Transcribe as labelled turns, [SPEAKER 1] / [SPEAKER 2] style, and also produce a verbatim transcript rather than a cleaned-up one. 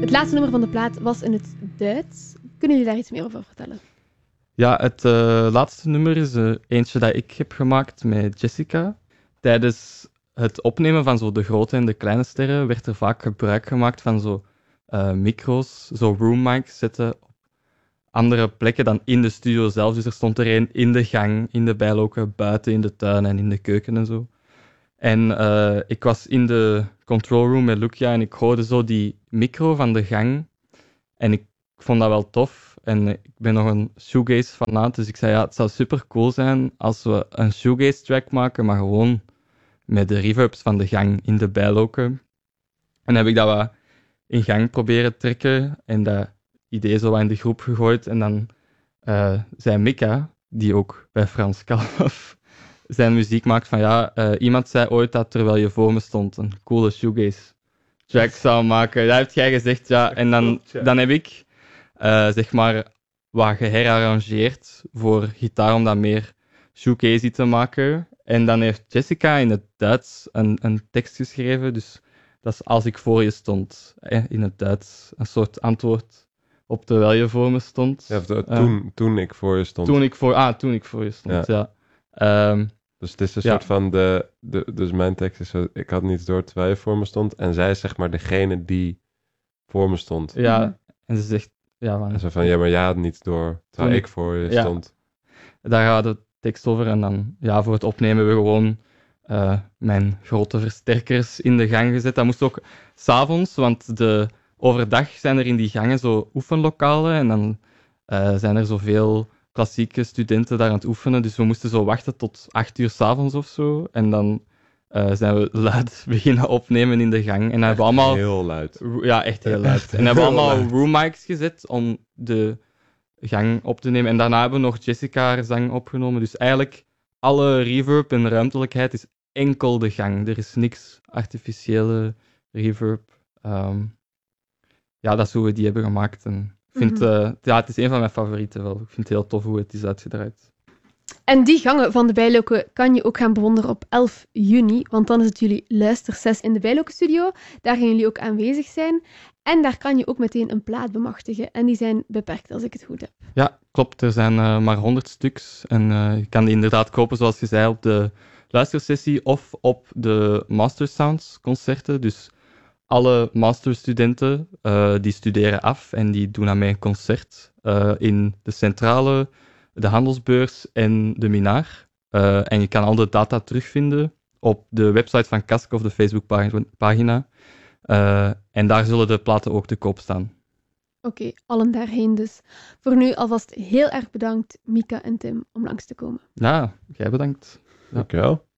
[SPEAKER 1] Het laatste nummer van de plaat was in het Duits. Kunnen jullie daar iets meer over vertellen?
[SPEAKER 2] Ja, het uh, laatste nummer is uh, eentje dat ik heb gemaakt met Jessica. Tijdens het opnemen van zo de grote en de kleine sterren werd er vaak gebruik gemaakt van zo uh, micro's, zo room mics zetten op andere plekken dan in de studio zelf. Dus er stond er een in de gang, in de bijloken, buiten in de tuin en in de keuken en zo. En uh, ik was in de control room met Lucia en ik hoorde zo die micro van de gang. En ik vond dat wel tof. En ik ben nog een shoegaze-fanaat, dus ik zei ja, het zou super cool zijn als we een shoegaze-track maken, maar gewoon met de reverbs van de gang in de bijloken. En dan heb ik dat wat in gang proberen trekken en dat idee zo wat in de groep gegooid. En dan uh, zei Mika, die ook bij Frans Kalf zijn muziek maakt, van ja, uh, iemand zei ooit dat terwijl je voor me stond een coole shoegaze-track zou maken. Dat heb jij gezegd, ja. En dan, dan heb ik uh, zeg maar wat geherarrangeerd voor gitaar om dat meer shoegazy te maken. En dan heeft Jessica in het Duits een, een tekst geschreven, dus dat is als ik voor je stond, eh, in het Duits. Een soort antwoord op terwijl je voor me stond.
[SPEAKER 3] Ja, toen, uh, toen ik voor je stond.
[SPEAKER 2] Toen ik voor, ah, toen ik voor je stond, ja. ja. Um,
[SPEAKER 3] dus het is een
[SPEAKER 2] ja.
[SPEAKER 3] soort van, de, de, dus mijn tekst is zo, ik had niets door terwijl je voor me stond. En zij is zeg maar degene die voor me stond.
[SPEAKER 2] Ja, mm-hmm. En ze zegt, ja. Maar,
[SPEAKER 3] en zo van, ja, maar jij had niets door terwijl ik, ik voor je ja. stond.
[SPEAKER 2] Daar gaat de tekst over en dan, ja, voor het opnemen hebben we gewoon uh, mijn grote versterkers in de gang gezet. Dat moest ook 's avonds, want de, overdag zijn er in die gangen zo oefenlokalen en dan uh, zijn er zoveel klassieke studenten daar aan het oefenen, dus we moesten zo wachten tot acht uur 's avonds of zo en dan uh, zijn we luid beginnen opnemen in de gang. En dan hebben we allemaal...
[SPEAKER 3] heel luid.
[SPEAKER 2] Ja, echt heel luid. Echt en dan hebben we allemaal luid. room mics gezet om de gang op te nemen. En daarna hebben we nog Jessica haar zang opgenomen. Dus eigenlijk alle reverb en ruimtelijkheid is enkel de gang. Er is niks artificiële reverb. Um, ja, dat is hoe we die hebben gemaakt. En ik vind, mm-hmm. uh, ja, het is een van mijn favorieten wel. Ik vind het heel tof hoe het is uitgedraaid.
[SPEAKER 1] En die gangen van de Bijloken kan je ook gaan bewonderen op elf juni, want dan is het jullie luistersessie in de Bijloken Studio. Daar gaan jullie ook aanwezig zijn. En daar kan je ook meteen een plaat bemachtigen. En die zijn beperkt, als ik het goed heb.
[SPEAKER 2] Ja, klopt. Er zijn uh, maar honderd stuks. En uh, je kan die inderdaad kopen, zoals je zei, op de luistersessie of op de Master Sounds concerten. Dus alle masterstudenten uh, die studeren af en die doen aan mij een concert uh, in de Centrale, de Handelsbeurs en de Minaar. Uh, en je kan al de data terugvinden op de website van Kask of de Facebookpagina. Uh, en daar zullen de platen ook te koop staan.
[SPEAKER 1] Oké, okay, allen daarheen dus. Voor nu alvast heel erg bedankt, Mika en Tim, om langs te komen.
[SPEAKER 2] Ja, jij bedankt. Ja.
[SPEAKER 3] Dankjewel.